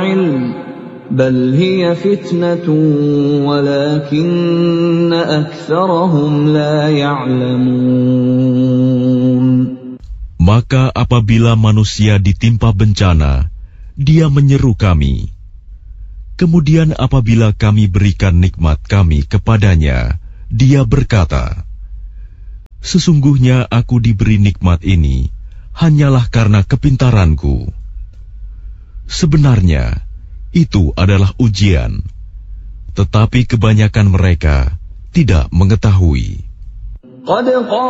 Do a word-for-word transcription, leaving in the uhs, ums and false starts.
عِلْمٍ بَلْ هِيَ فِتْنَةٌ وَلَكِنَّ أَكْثَرَهُمْ لَا يَعْلَمُونَ. Maka apabila manusia ditimpa bencana, dia menyeru kami. Kemudian apabila kami berikan nikmat kami kepadanya, dia berkata, sesungguhnya aku diberi nikmat ini hanyalah karena kepintaranku. Sebenarnya, itu adalah ujian, tetapi kebanyakan mereka tidak mengetahui.